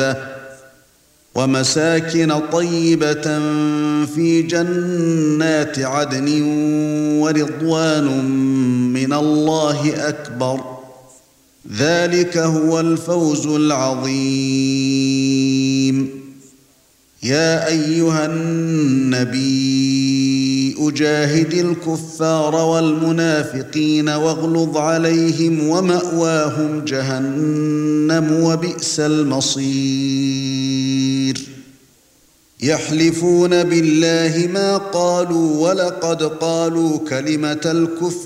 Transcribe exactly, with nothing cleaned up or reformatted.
ومساكن طيبة في جنات عدن ورضوان من الله أكبر ذلك هو الفوز العظيم. يا أيها النبي أجاهد الكفار والمنافقين واغلظ عليهم ومأواهم جهنم وبئس المصير. يحلفون بالله ما قالوا ولقد قالوا كلمة الكفر